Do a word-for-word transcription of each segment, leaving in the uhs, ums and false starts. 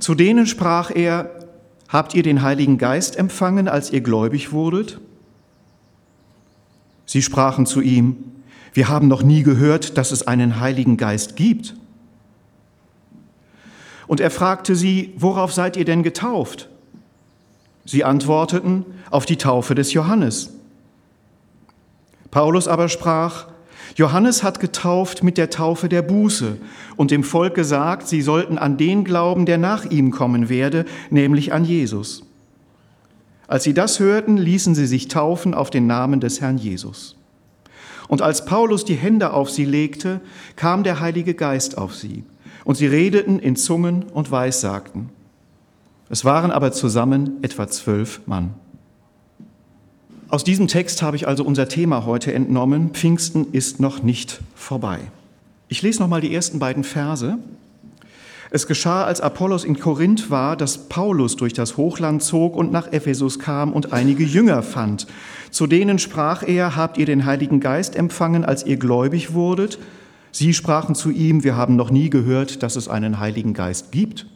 Zu denen sprach er: Habt ihr den Heiligen Geist empfangen, als ihr gläubig wurdet? Sie sprachen zu ihm: Wir haben noch nie gehört, dass es einen Heiligen Geist gibt. Und er fragte sie: Worauf seid ihr denn getauft? Sie antworteten: Auf die Taufe des Johannes. Paulus aber sprach: Johannes hat getauft mit der Taufe der Buße und dem Volk gesagt, sie sollten an den glauben, der nach ihm kommen werde, nämlich an Jesus. Als sie das hörten, ließen sie sich taufen auf den Namen des Herrn Jesus. Und als Paulus die Hände auf sie legte, kam der Heilige Geist auf sie, und sie redeten in Zungen und Weissagten. Es waren aber zusammen etwa zwölf Mann. Aus diesem Text habe ich also unser Thema heute entnommen: Pfingsten ist noch nicht vorbei. Ich lese noch mal die ersten beiden Verse. Es geschah, als Apollos in Korinth war, dass Paulus durch das Hochland zog und nach Ephesus kam und einige Jünger fand. Zu denen sprach er: Habt ihr den Heiligen Geist empfangen, als ihr gläubig wurdet? Sie sprachen zu ihm: Wir haben noch nie gehört, dass es einen Heiligen Geist gibt.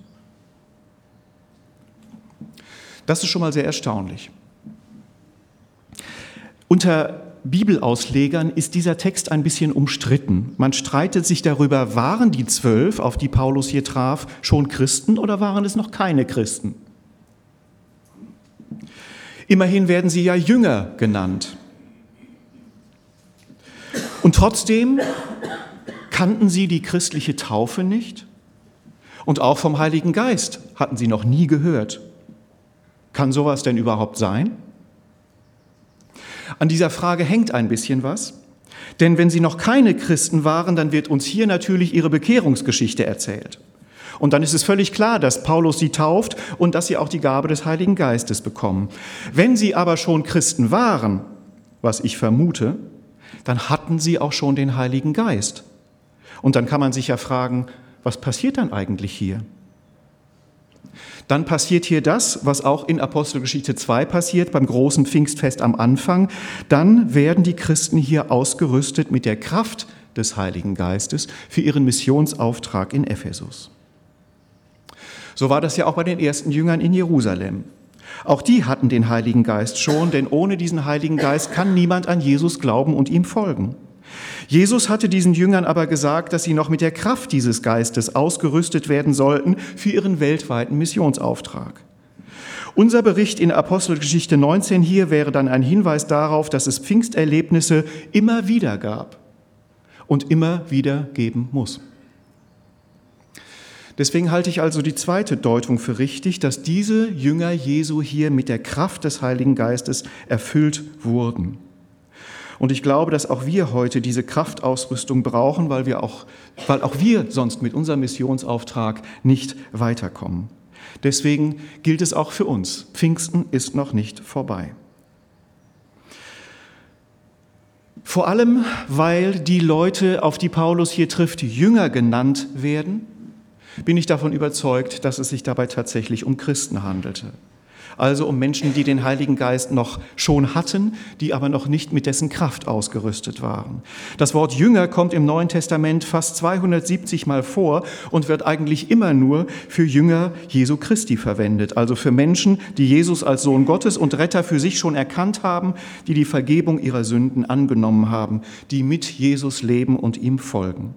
Das ist schon mal sehr erstaunlich. Unter Bibelauslegern ist dieser Text ein bisschen umstritten. Man streitet sich darüber, waren die zwölf, auf die Paulus hier traf, schon Christen oder waren es noch keine Christen? Immerhin werden sie ja Jünger genannt. Und trotzdem kannten sie die christliche Taufe nicht und auch vom Heiligen Geist hatten sie noch nie gehört. Kann sowas denn überhaupt sein? An dieser Frage hängt ein bisschen was, denn wenn sie noch keine Christen waren, dann wird uns hier natürlich ihre Bekehrungsgeschichte erzählt. Und dann ist es völlig klar, dass Paulus sie tauft und dass sie auch die Gabe des Heiligen Geistes bekommen. Wenn sie aber schon Christen waren, was ich vermute, dann hatten sie auch schon den Heiligen Geist. Und dann kann man sich ja fragen, was passiert dann eigentlich hier? Dann passiert hier das, was auch in Apostelgeschichte zwei passiert, beim großen Pfingstfest am Anfang. Dann werden die Christen hier ausgerüstet mit der Kraft des Heiligen Geistes für ihren Missionsauftrag in Ephesus. So war das ja auch bei den ersten Jüngern in Jerusalem. Auch die hatten den Heiligen Geist schon, denn ohne diesen Heiligen Geist kann niemand an Jesus glauben und ihm folgen. Jesus hatte diesen Jüngern aber gesagt, dass sie noch mit der Kraft dieses Geistes ausgerüstet werden sollten für ihren weltweiten Missionsauftrag. Unser Bericht in Apostelgeschichte neunzehn hier wäre dann ein Hinweis darauf, dass es Pfingsterlebnisse immer wieder gab und immer wieder geben muss. Deswegen halte ich also die zweite Deutung für richtig, dass diese Jünger Jesu hier mit der Kraft des Heiligen Geistes erfüllt wurden. Und ich glaube, dass auch wir heute diese Kraftausrüstung brauchen, weil wir auch, weil auch wir sonst mit unserem Missionsauftrag nicht weiterkommen. Deswegen gilt es auch für uns. Pfingsten ist noch nicht vorbei. Vor allem, weil die Leute, auf die Paulus hier trifft, Jünger genannt werden, bin ich davon überzeugt, dass es sich dabei tatsächlich um Christen handelte. Also um Menschen, die den Heiligen Geist noch schon hatten, die aber noch nicht mit dessen Kraft ausgerüstet waren. Das Wort Jünger kommt im Neuen Testament fast zweihundertsiebzig Mal vor und wird eigentlich immer nur für Jünger Jesu Christi verwendet, also für Menschen, die Jesus als Sohn Gottes und Retter für sich schon erkannt haben, die die Vergebung ihrer Sünden angenommen haben, die mit Jesus leben und ihm folgen.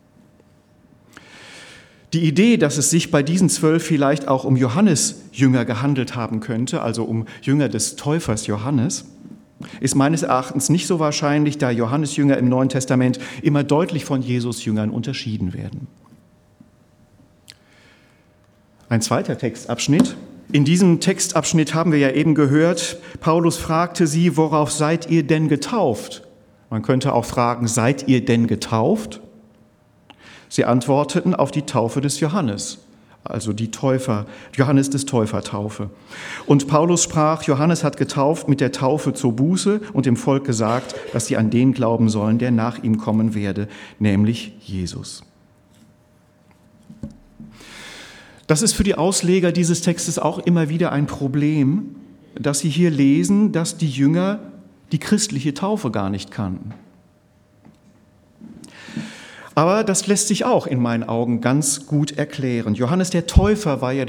Die Idee, dass es sich bei diesen zwölf vielleicht auch um Johannes-Jünger gehandelt haben könnte, also um Jünger des Täufers Johannes, ist meines Erachtens nicht so wahrscheinlich, da Johannes-Jünger im Neuen Testament immer deutlich von Jesus-Jüngern unterschieden werden. Ein zweiter Textabschnitt. In diesem Textabschnitt haben wir ja eben gehört, Paulus fragte sie, worauf seid ihr denn getauft? Man könnte auch fragen, seid ihr denn getauft? Sie antworteten auf die Taufe des Johannes, also die Täufer, Johannes des Täufertaufe. Und Paulus sprach, Johannes hat getauft mit der Taufe zur Buße und dem Volk gesagt, dass sie an den glauben sollen, der nach ihm kommen werde, nämlich Jesus. Das ist für die Ausleger dieses Textes auch immer wieder ein Problem, dass sie hier lesen, dass die Jünger die christliche Taufe gar nicht kannten. Aber das lässt sich auch in meinen Augen ganz gut erklären. Johannes der Täufer war ja